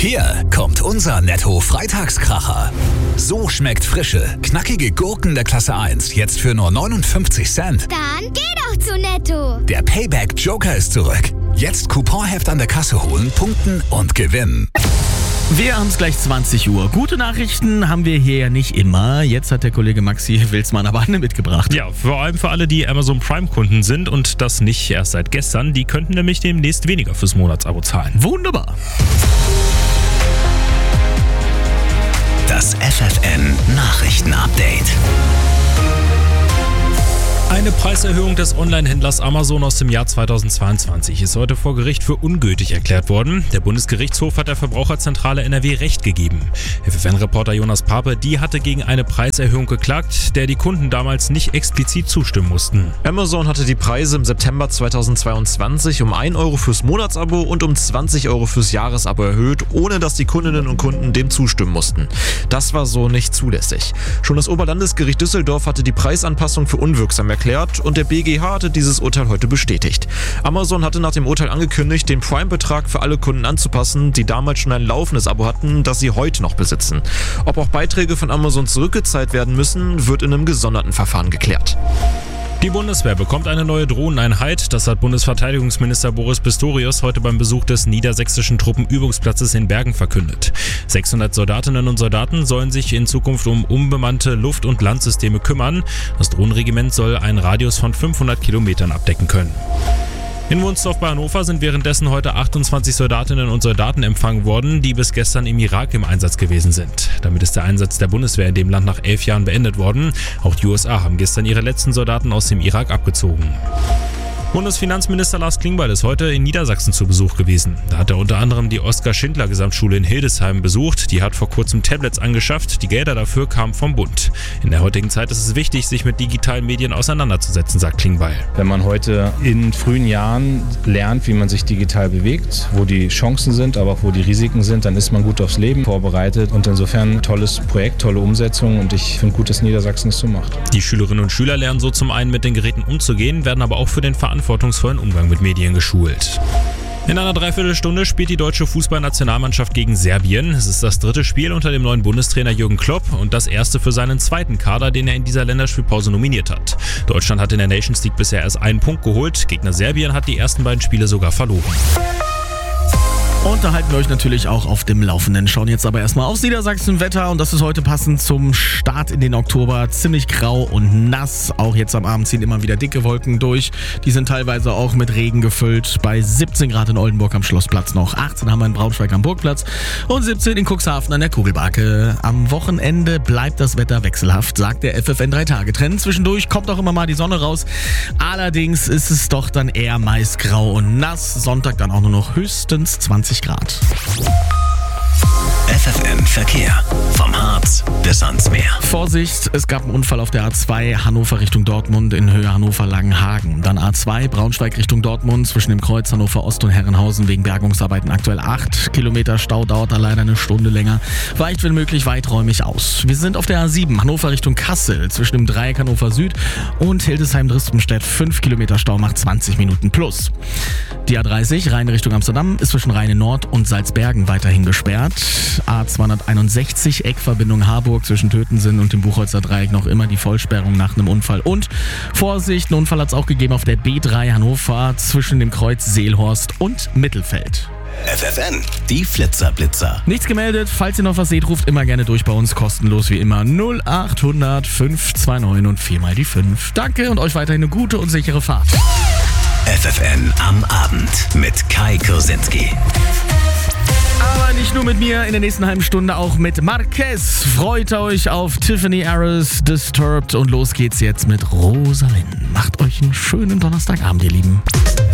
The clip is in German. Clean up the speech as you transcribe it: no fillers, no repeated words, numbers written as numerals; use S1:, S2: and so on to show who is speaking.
S1: Hier kommt unser Netto-Freitagskracher. So schmeckt frische, knackige Gurken der Klasse 1 jetzt für nur 59 Cent.
S2: Dann geh doch zu Netto.
S1: Der Payback-Joker ist zurück. Jetzt Couponheft an der Kasse holen, punkten und gewinnen.
S3: Wir haben es gleich 20 Uhr. Gute Nachrichten haben wir hier ja nicht immer. Jetzt hat der Kollege Maxi Wilsmann aber eine mitgebracht.
S4: Ja, vor allem für alle, die Amazon Prime-Kunden sind und das nicht erst seit gestern. Die könnten nämlich demnächst weniger fürs Monatsabo zahlen.
S3: Wunderbar.
S1: Das FFN-Nachrichten-Update.
S4: Eine Preiserhöhung des Online-Händlers Amazon aus dem Jahr 2022 ist heute vor Gericht für ungültig erklärt worden. Der Bundesgerichtshof hat der Verbraucherzentrale NRW Recht gegeben. FFN-Reporter Jonas Pape, die hatte gegen eine Preiserhöhung geklagt, der die Kunden damals nicht explizit zustimmen mussten.
S5: Amazon hatte die Preise im September 2022 um 1 Euro fürs Monatsabo und um 20 Euro fürs Jahresabo erhöht, ohne dass die Kundinnen und Kunden dem zustimmen mussten. Das war so nicht zulässig. Schon das Oberlandesgericht Düsseldorf hatte die Preisanpassung für unwirksam erklärt und der BGH hatte dieses Urteil heute bestätigt. Amazon hatte nach dem Urteil angekündigt, den Prime-Betrag für alle Kunden anzupassen, die damals schon ein laufendes Abo hatten, das sie heute noch besitzen. Ob auch Beiträge von Amazon zurückgezahlt werden müssen, wird in einem gesonderten Verfahren geklärt.
S4: Die Bundeswehr bekommt eine neue Drohneneinheit. Das hat Bundesverteidigungsminister Boris Pistorius heute beim Besuch des niedersächsischen Truppenübungsplatzes in Bergen verkündet. 600 Soldatinnen und Soldaten sollen sich in Zukunft um unbemannte Luft- und Landsysteme kümmern. Das Drohnenregiment soll einen Radius von 500 Kilometern abdecken können. In Wunstorf bei Hannover sind währenddessen heute 28 Soldatinnen und Soldaten empfangen worden, die bis gestern im Irak im Einsatz gewesen sind. Damit ist der Einsatz der Bundeswehr in dem Land nach 11 Jahren beendet worden. Auch die USA haben gestern ihre letzten Soldaten aus dem Irak abgezogen. Bundesfinanzminister Lars Klingbeil ist heute in Niedersachsen zu Besuch gewesen. Da hat er unter anderem die Oskar-Schindler-Gesamtschule in Hildesheim besucht. Die hat vor kurzem Tablets angeschafft. Die Gelder dafür kamen vom Bund. In der heutigen Zeit ist es wichtig, sich mit digitalen Medien auseinanderzusetzen, sagt Klingbeil.
S6: Wenn man heute in frühen Jahren lernt, wie man sich digital bewegt, wo die Chancen sind, aber auch wo die Risiken sind, dann ist man gut aufs Leben vorbereitet. Und insofern ein tolles Projekt, tolle Umsetzung und ich finde gut, dass Niedersachsen es so macht.
S4: Die Schülerinnen und Schüler lernen so zum einen mit den Geräten umzugehen, werden aber auch für den verantwortungsvollen Umgang mit Medien geschult. In einer Dreiviertelstunde spielt die deutsche Fußballnationalmannschaft gegen Serbien. Es ist das dritte Spiel unter dem neuen Bundestrainer Jürgen Klopp und das erste für seinen zweiten Kader, den er in dieser Länderspielpause nominiert hat. Deutschland hat in der Nations League bisher erst einen Punkt geholt. Gegner Serbien hat die ersten beiden Spiele sogar verloren.
S3: Und da halten wir euch natürlich auch auf dem Laufenden. Schauen jetzt aber erstmal aufs Niedersachsen-Wetter und das ist heute passend zum Start in den Oktober. Ziemlich grau und nass. Auch jetzt am Abend ziehen immer wieder dicke Wolken durch. Die sind teilweise auch mit Regen gefüllt. Bei 17 Grad in Oldenburg am Schlossplatz noch. 18 haben wir in Braunschweig am Burgplatz und 17 in Cuxhaven an der Kugelbarke. Am Wochenende bleibt das Wetter wechselhaft, sagt der FFN 3-Tage-Trend. Zwischendurch kommt auch immer mal die Sonne raus. Allerdings ist es doch dann eher meist grau und nass. Sonntag dann auch nur noch höchstens 20 Grad.
S1: FFN Verkehr. Vom Harz bis ans Meer.
S3: Vorsicht, es gab einen Unfall auf der A2 Hannover Richtung Dortmund in Höhe Hannover-Langenhagen. Dann A2 Braunschweig Richtung Dortmund zwischen dem Kreuz Hannover Ost und Herrenhausen wegen Bergungsarbeiten aktuell 8 Kilometer Stau, dauert da leider eine Stunde länger. Weicht wenn möglich weiträumig aus. Wir sind auf der A7 Hannover Richtung Kassel zwischen dem Dreieck Hannover Süd und Hildesheim-Drispenstedt. 5 Kilometer Stau macht 20 Minuten plus. Die A30 Rhein Richtung Amsterdam ist zwischen Rheine Nord und Salzbergen weiterhin gesperrt. A261 Eckverbindung Harburg zwischen Tötensen und dem Buchholzer Dreieck noch immer die Vollsperrung nach einem Unfall. Und Vorsicht, einen Unfall hat es auch gegeben auf der B3 Hannover zwischen dem Kreuz Seelhorst und Mittelfeld.
S1: FFN, die Flitzer-Blitzer.
S3: Nichts gemeldet, falls ihr noch was seht, ruft immer gerne durch bei uns, kostenlos wie immer 0800 529 und 4 mal die 5. Danke und euch weiterhin eine gute und sichere Fahrt.
S1: FFN am Abend mit Kai Kursinski.
S3: Aber nicht nur mit mir, in der nächsten halben Stunde auch mit Marquez. Freut euch auf Tiffany Harris, Disturbed und los geht's jetzt mit Rosalind. Macht euch einen schönen Donnerstagabend, ihr Lieben.